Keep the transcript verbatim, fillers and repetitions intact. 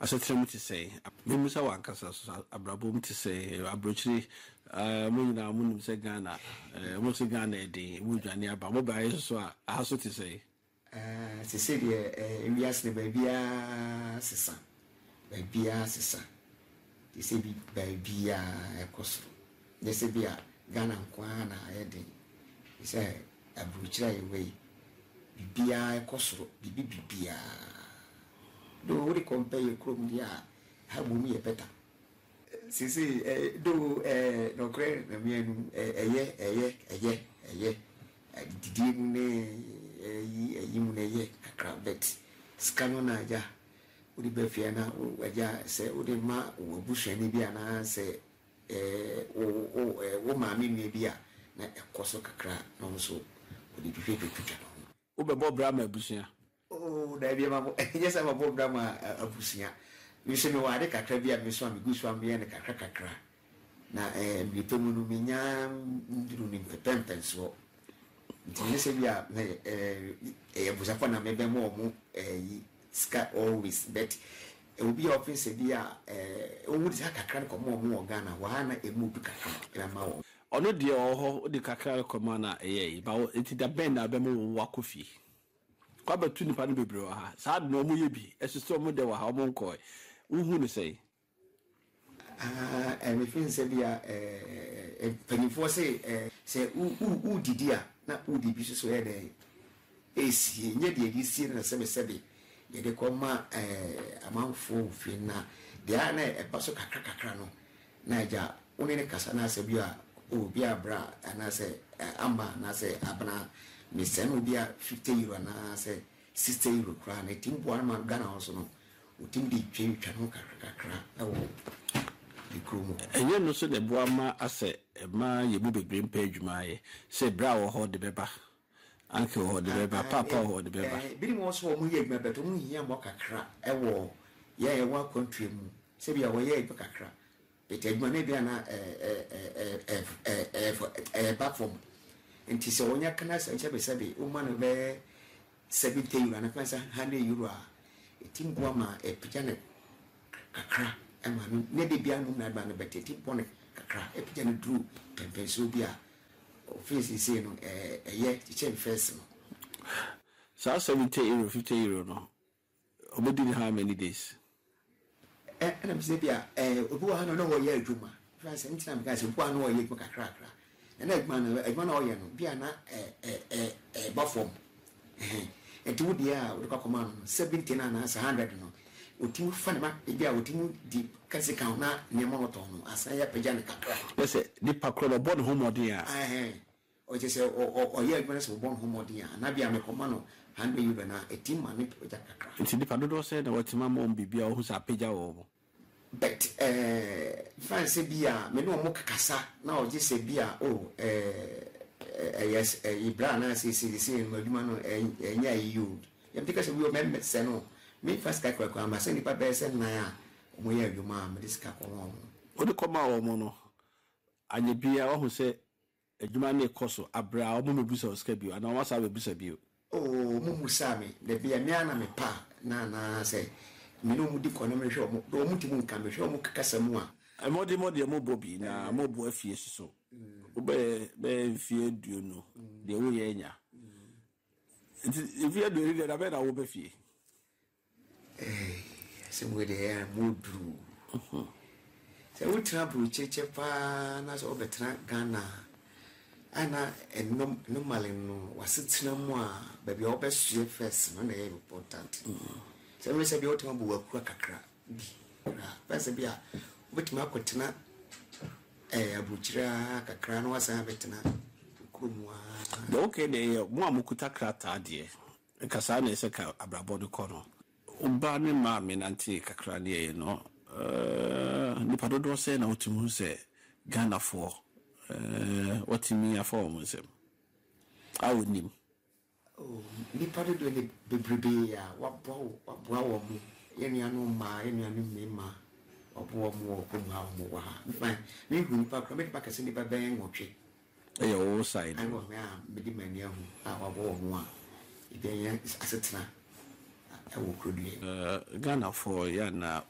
asetrem to say memusa wankasa so abrabom to say abrochiri eh mo nyina mo nim se Ghana eh mo se Ghana e dey mo dwane aba mo ba yeso a aso to say eh se se de eh wiase ne ba bia sesa ba bia sesa ti se bi ba bia ekoso de se bia Ghana kwa na ayede se abrochiri ayewe bibia ekoso bibi bibia do we compare krom dia ha mu ye better sisi eh do eh no kre na mienu eye eye eye eye didi mu ne yi yi mu ne ye akra bet skano na ja odi be fie na waja se odi ma wo bushani bia na se eh o o wo ma mi mi bia na ekoso kakra no so odi bi fe be twitwa no wo be bo bra ma bushia oh da bia ma yes am bo bra ma abusia mi se me wa de kakra bia mi so am gusu am bia ne kakra kakra na eh mi to mu no mi nya nduru ni pepempenso nti se bia eh eh busa fa na me be mo mo eh ska always bet e obi office bia eh o wudi kakra ko mo mo Ghana wa na emu du kakra ira ma wo ono de oho de kakra ko ma na eh ba enti da ben na be mo wa kofi kwa batu nipa no bebre wa ha saa no mo ye bi esiso mo de wa ha mo nko uhu ne sei ah e me fin se bia eh penifo se eh se u u didi a na u di bi so ye de esi nye de di si na se me se bi ye de ko ma eh amanfo fin na de ana e paso kakra kakra no na ja oni ne kasa na se bia o bia bra ana se amba na se abna mi senu bia fifty euro na se sixty euro kra na timbo ma Ghana also no utim di twe twa no kakra kakra ewo di kromo enye no so de boa ma ase ma ye bu bebre mpa adwuma ye se bra wo ho de beba anke wo ho de beba papa wo ho de beba eh bi mo so mo ye adwuma beto mo hia mo kakra ewo ye ye wa country mu se bia wo ye e kakra bete adwuma na bia na eh eh eh eh eh eh platform nti se wonya kana se nche be sebe o ma no be seventy euro na fansa one hundred euro a etimbo ma e pija ne kakra e ma no ne de bia no na ba no bete timbo ne kakra e pija ne dru pempenso bia office se no eh ye chiche first no so seventy euro fifty euro no obodi ni how many days eh na me se bia eh obi wa no no wo ye adwuma fansa ntina me ka se obi wa no wo ye kakra kakra na egman egman oye no bia na eh eh eh bafom eh enti wudi a wudi kakoma no seventy na na one hundred no otimu fa na bia otimu di kasi kan na ne mo to no asan ya peja ne kakra ese di pakro no bon homodin a eh o je se o o ye egman se bon homodin a na bia me koma no one hundred euro na etim ma ne peja kakra enti di padodo se na watima mo bibia o hu sa peja wo but eh fancy bia me no mo kakasa na o je se bia o eh yes ibra na se se se no aduma no enya yiu yam tika se we mem se no me first ka kwa ma se ni pa be se na ya mo ye aduma me diska ko mo o de koma wo mo no anye bia o hu se aduma na ekoso abra o mo mebusa o ska bio ana o wasa bebusa bio o mo musa me de bia me ana me pa na na se me no mu di ko na me hwe mo do mu ti mu nka me hwe mo kakasa mu a amodi modi mo bobi na mo bo afie so o be be fie duo no de wo ye nya ifie duo ni na be na wo be fie eh se mo de ya mo dru se wo tra bru cheche pa na so be tra Ghana ana enom normally no wasitsina mu a ba bia wo be sue first no na e important se me se bia wo tama bu akura kakra bi ra ba se bia obetima akotena eh abuchira kakra no wasa betena kurumwa de okay de mo amukuta krata de kasa na se ka abrabo de kono oba ne ma me nanti kakra ne no eh ni padodo se na otimu se Ghana for eh otimi afọ mo se awonim oh ni padodo ne bebrebe ya wabo wabo awo mu yenuanu ma yenuanu mema obo mo ko ma mo wa fine me hu ni pa ko me pa kase ni pa ben wotwe eh o side ai wo me a me di mani ahu a wabo mo a ibe ya asetena e wo krodie eh Ghana for ya na